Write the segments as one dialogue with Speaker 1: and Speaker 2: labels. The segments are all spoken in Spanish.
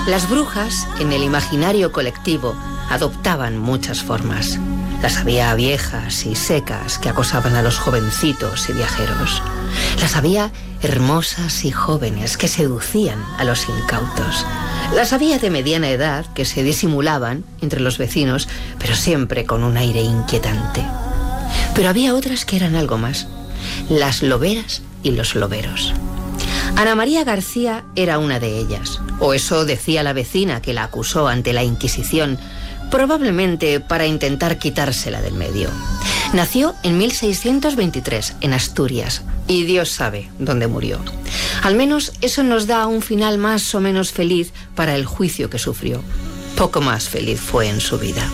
Speaker 1: Las brujas, en el imaginario colectivo, adoptaban muchas formas. Las había viejas y secas que acosaban a los jovencitos y viajeros. Las había hermosas y jóvenes que seducían a los incautos. Las había de mediana edad que se disimulaban entre los vecinos, pero siempre con un aire inquietante. Pero había otras que eran algo más: las loberas y los loberos. Ana María García era una de ellas, o eso decía la vecina que la acusó ante la Inquisición, probablemente para intentar quitársela del medio. Nació en 1623 en Asturias, y Dios sabe dónde murió. Al menos eso nos da un final más o menos feliz para el juicio que sufrió. Poco más feliz fue en su vida.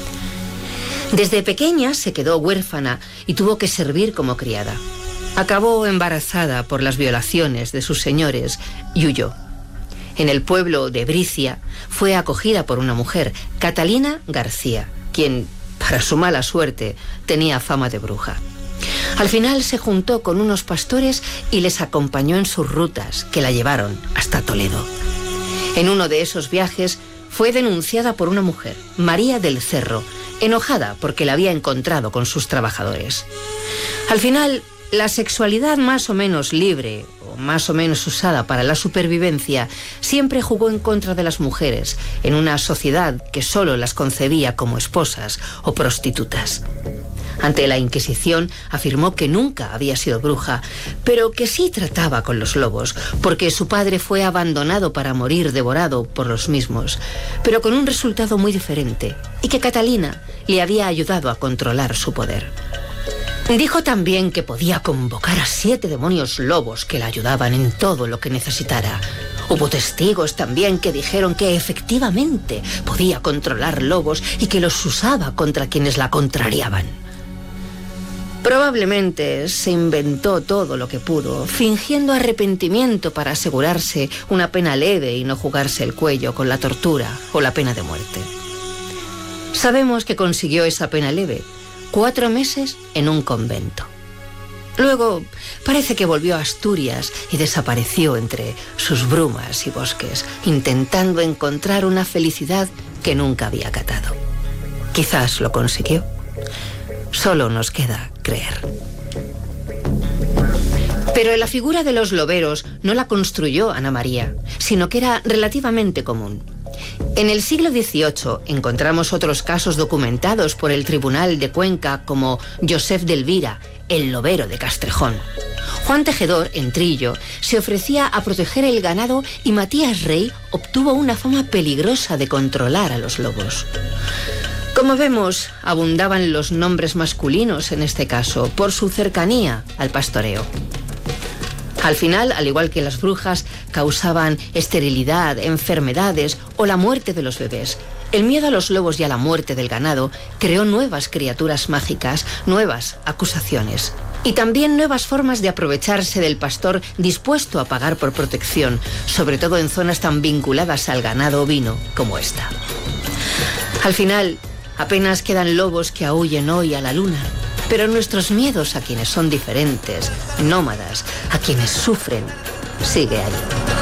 Speaker 1: Desde pequeña se quedó huérfana y tuvo que servir como criada. Acabó embarazada por las violaciones de sus señores y huyó. En el pueblo de Bricia fue acogida por una mujer, Catalina García, quien, para su mala suerte, tenía fama de bruja. Al final se juntó con unos pastores y les acompañó en sus rutas, que la llevaron hasta Toledo. En uno de esos viajes fue denunciada por una mujer, María del Cerro, enojada porque la había encontrado con sus trabajadores. Al final, la sexualidad más o menos libre o más o menos usada para la supervivencia siempre jugó en contra de las mujeres en una sociedad que solo las concebía como esposas o prostitutas. Ante la Inquisición afirmó que nunca había sido bruja, pero que sí trataba con los lobos, porque su padre fue abandonado para morir devorado por los mismos, pero con un resultado muy diferente, y que Catalina le había ayudado a controlar su poder. Dijo también que podía convocar a 7 demonios lobos que la ayudaban en todo lo que necesitara. Hubo testigos también que dijeron que efectivamente podía controlar lobos y que los usaba contra quienes la contrariaban. Probablemente se inventó todo lo que pudo, fingiendo arrepentimiento para asegurarse una pena leve y no jugarse el cuello con la tortura o la pena de muerte. Sabemos que consiguió esa pena leve: 4 meses en un convento. Luego parece que volvió a Asturias y desapareció entre sus brumas y bosques, intentando encontrar una felicidad que nunca había catado. Quizás lo consiguió. Solo nos queda creer. Pero la figura de los loberos no la construyó Ana María, sino que era relativamente común. En el siglo XVIII encontramos otros casos documentados por el Tribunal de Cuenca, como Josep de Elvira, el lobero de Castrejón. Juan Tejedor, en Trillo, se ofrecía a proteger el ganado y Matías Rey obtuvo una fama peligrosa de controlar a los lobos. Como vemos, abundaban los nombres masculinos en este caso, por su cercanía al pastoreo. Al final, al igual que las brujas, causaban esterilidad, enfermedades o la muerte de los bebés. El miedo a los lobos y a la muerte del ganado creó nuevas criaturas mágicas, nuevas acusaciones y también nuevas formas de aprovecharse del pastor dispuesto a pagar por protección, sobre todo en zonas tan vinculadas al ganado ovino como esta. Al final, apenas quedan lobos que aúllen hoy a la luna. Pero nuestros miedos a quienes son diferentes, nómadas, a quienes sufren, sigue ahí.